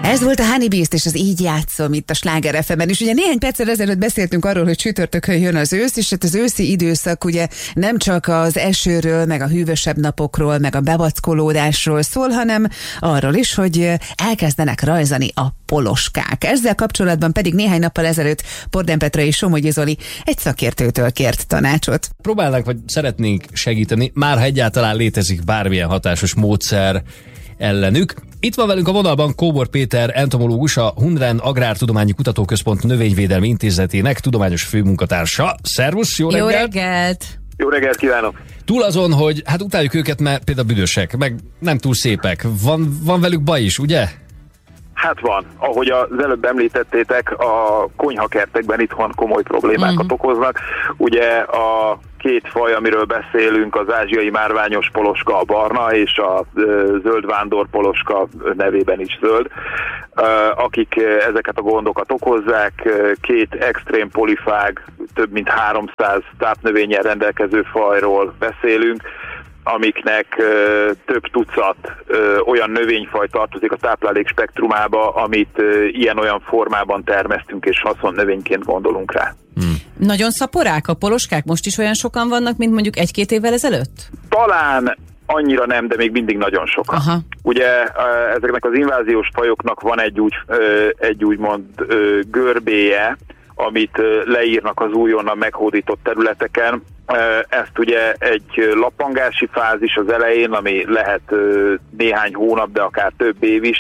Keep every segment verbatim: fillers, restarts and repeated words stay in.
Ez volt a Honey Beast, és az Így játszom itt a Sláger ef em-en. És ugye néhány perccel ezelőtt beszéltünk arról, hogy csütörtökön jön az ősz, és hát az őszi időszak ugye nem csak az esőről, meg a hűvösebb napokról, meg a bevackolódásról szól, hanem arról is, hogy elkezdenek rajzani a poloskák. Ezzel kapcsolatban pedig néhány nappal ezelőtt Pordán Petra és Somogyi Zoli egy szakértőtől kért tanácsot. Próbálnánk, vagy szeretnénk segíteni, már ha egyáltalán létezik bármilyen hatásos módszer ellenük. Itt van velünk a vonalban Kóbor Péter entomológus, a Hundren Agrártudományi Kutatóközpont Növényvédelmi Intézetének tudományos főmunkatársa. Szervusz, jó reggelt! Jó reggelt! Jó reggelt kívánok! Túl azon, hogy hát utáljuk őket, mert például büdösek, meg nem túl szépek. Van, van velük baj is, ugye? Hát van. Ahogy az előbb említettétek, a konyhakertekben itthon komoly problémákat uh-huh. okoznak. Ugye a két faj, amiről beszélünk, az ázsiai márványos poloska, a barna, és a zöld vándorpoloska, nevében is zöld, akik ezeket a gondokat okozzák. Két extrém polifág, több mint háromszáz tápnövényen rendelkező fajról beszélünk, amiknek ö, több tucat ö, olyan növényfaj tartozik a táplálék spektrumába, amit ö, ilyen-olyan formában termesztünk, és haszonnövényként gondolunk rá. Hmm. Nagyon szaporák a poloskák? Most is olyan sokan vannak, mint mondjuk egy-két évvel ezelőtt? Talán annyira nem, de még mindig nagyon sokan. Aha. Ugye ezeknek az inváziós fajoknak van egy, úgy, ö, egy úgymond ö, görbéje, amit leírnak az újonnan meghódított területeken. Ezt ugye egy lappangási fázis az elején, ami lehet néhány hónap, de akár több év is,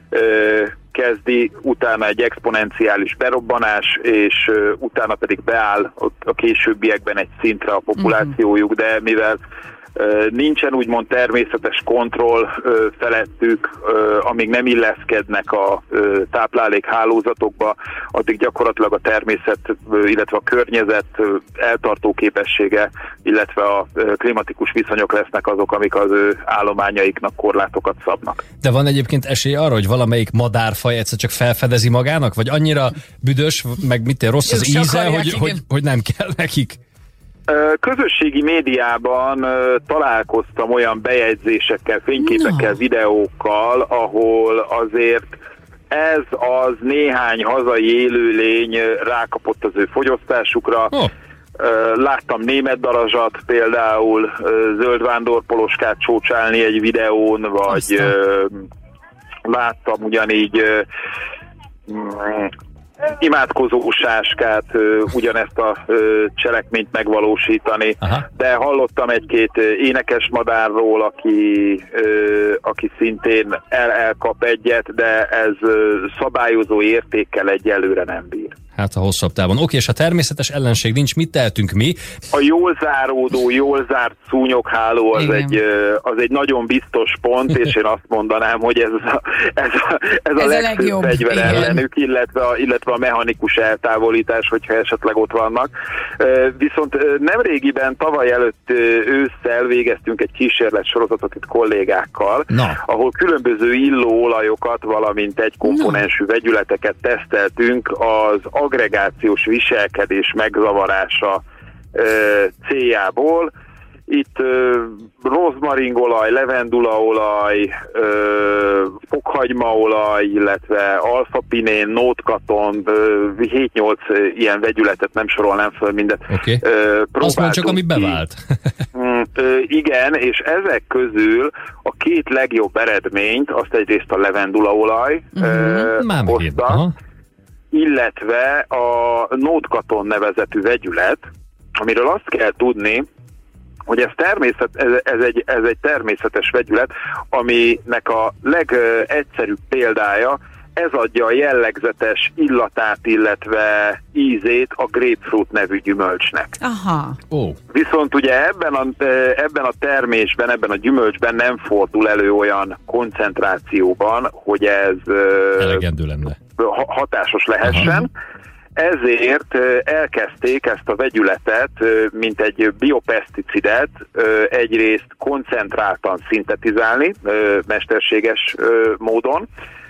kezdi, utána egy exponenciális berobbanás, és utána pedig beáll a későbbiekben egy szintre a populációjuk, de mivel nincsen úgymond természetes kontroll felettük, amíg nem illeszkednek a táplálékhálózatokba, addig gyakorlatilag a természet, illetve a környezet eltartó képessége, illetve a klimatikus viszonyok lesznek azok, amik az ő állományaiknak korlátokat szabnak. De van egyébként esély arra, hogy valamelyik madárfaj egyszer csak felfedezi magának, vagy annyira büdös, meg mit rossz az íze, hogy, hogy, hogy nem kell nekik? Közösségi médiában találkoztam olyan bejegyzésekkel, fényképekkel, no. videókkal, ahol azért ez az néhány hazai élőlény rákapott az ő fogyasztásukra. Oh. Láttam német darazsat például, zöld vándorpoloskát csócsálni egy videón, vagy Aztán. láttam ugyanígy imádkozó sáskát, ugyanezt a cselekményt megvalósítani. Aha. De hallottam egy-két énekes madárról, aki, aki szintén el, elkap egyet, de ez szabályozó értékkel egyelőre nem bír. Hát a hosszabb távon. Oké, és ha természetes ellenség nincs, mit tehetünk mi? A jól záródó, jól zárt szúnyogháló az egy, az egy nagyon biztos pont, és én azt mondanám, hogy ez a, ez a, ez a ez legfőbb fegyver ellenük, illetve a, illetve a mechanikus eltávolítás, hogyha esetleg ott vannak. Viszont nemrégiben, tavaly előtt ősszel végeztünk egy kísérletsorozatot itt kollégákkal, Na. ahol különböző illóolajokat, valamint egy komponensű vegyületeket teszteltünk az agregációs viselkedés megzavarása ö, céljából. Itt ö, rozmaringolaj, levendulaolaj, ö, fokhagymaolaj, illetve alfapinén, nótkaton, hét-nyolc ilyen vegyületet, nem sorolnám föl mindet. Okay. Azt mondj csak, ami bevált. ö, igen, és ezek közül a két legjobb eredményt, azt egyrészt a levendulaolaj uh-huh. hozta, illetve a nótkaton nevezetű vegyület, amiről azt kell tudni, hogy ez, természet, ez, ez, egy, ez egy természetes vegyület, aminek a legegyszerűbb példája, ez adja a jellegzetes illatát, illetve ízét a grapefruit nevű gyümölcsnek. Aha. Oh. Viszont ugye ebben a, ebben a termésben, ebben a gyümölcsben nem fordul elő olyan koncentrációban, hogy ez elegendő lenne, hatásos lehessen. Aha. Ezért elkezdték ezt a vegyületet, mint egy biopeszticidet, egyrészt koncentráltan szintetizálni, mesterséges módon,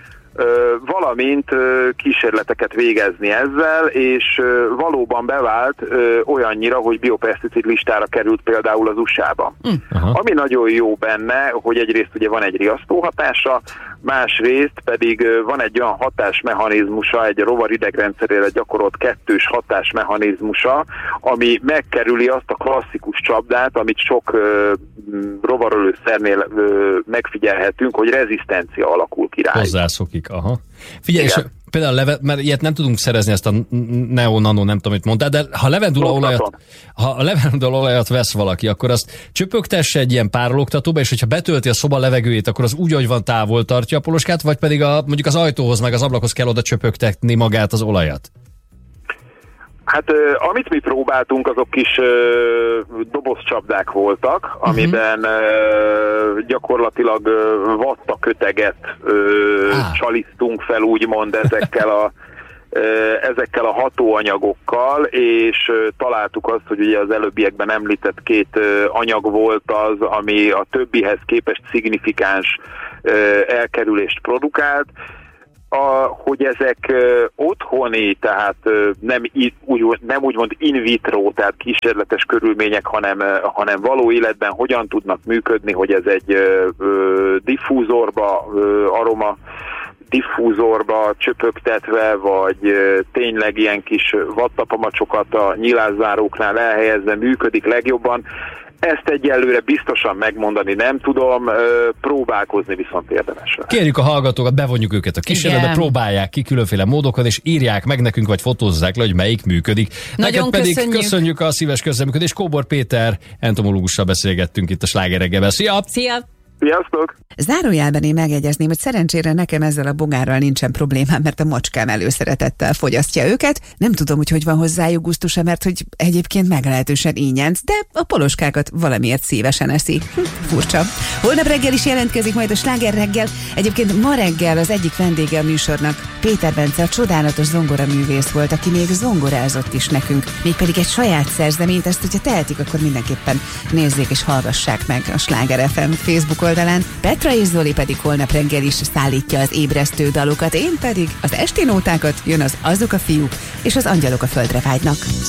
valamint kísérleteket végezni ezzel, és valóban bevált olyannyira, hogy biopeszticid listára került például az u es á-ba. Uh-huh. Ami nagyon jó benne, hogy egyrészt ugye van egy riasztó hatása, másrészt pedig van egy olyan hatásmechanizmusa, egy rovar idegrendszerére gyakorolt kettős hatásmechanizmusa, ami megkerüli azt a klasszikus csapdát, amit sok uh, rovarölőszernél uh, megfigyelhetünk, hogy rezisztencia alakul ki rá. Hozzászokik, aha. Figyelj, és például, leve, mert ilyet nem tudunk szerezni, ezt a neo-nano, nem tudom, mit mondtál, de ha levendulaolajat, ha a levendulaolajat vesz valaki, akkor azt csöpögtesse egy ilyen párologtatóba, és hogyha betölti a szoba levegőjét, akkor az úgy, hogy van, távol tartja a poloskát, vagy pedig a, mondjuk az ajtóhoz, meg az ablakhoz kell oda csöpögtetni magát az olajat? Hát amit mi próbáltunk, azok kis dobozcsapdák voltak, uh-huh. amiben gyakorlatilag vattaköteget ah. csalisztunk fel, úgymond ezekkel a ezekkel a hatóanyagokkal, és találtuk azt, hogy ugye az előbbiekben említett két anyag volt az, ami a többihez képest szignifikáns elkerülést produkált. A, hogy ezek uh, otthoni, tehát uh, nem, úgy, nem úgymond in vitro, tehát kísérletes körülmények, hanem, uh, hanem való életben hogyan tudnak működni, hogy ez egy uh, uh, diffúzorba, uh, aroma diffúzorba csöpögtetve, vagy uh, tényleg ilyen kis vattapamacsokat a nyilászáróknál elhelyezve működik legjobban. Ezt egyelőre biztosan megmondani nem tudom, próbálkozni viszont érdemes. Kérjük a hallgatókat, bevonjuk őket a kísérletbe, igen. Próbálják ki különféle módokat, és írják meg nekünk, vagy fotózzák le, hogy melyik működik. Nagyon Neked pedig köszönjük. köszönjük a szíves közreműködést. Kóbor Péter entomológussal beszélgettünk itt a Sláger reggelben. Szia! Szia! Sziasztok! Zárójelben én megjegyezném, hogy szerencsére nekem ezzel a bogárral nincsen problémám, mert a macskám előszeretettel fogyasztja őket. Nem tudom, hogy hogy van hozzájuk gusztusa, mert hogy egyébként meglehetősen ínyenc, de a poloskákat valamiért szívesen eszi. Hm, furcsa. Holnap reggel is jelentkezik majd a Sláger reggel. Egyébként ma reggel az egyik vendége a műsornak Péter Bence, a csodálatos zongoraművész volt, aki még zongorázott is nekünk, mégpedig egy saját szerzeményt. Ezt, hogyha tehetik, akkor mindenképpen nézzék és hallgassák meg a Sláger ef em Facebook oldalán. Petra és Zoli pedig holnap reggel is szállítja az ébresztő dalokat, én pedig az esti nótákat, jön az Azok a fiúk és az Angyalok a földre vágynak.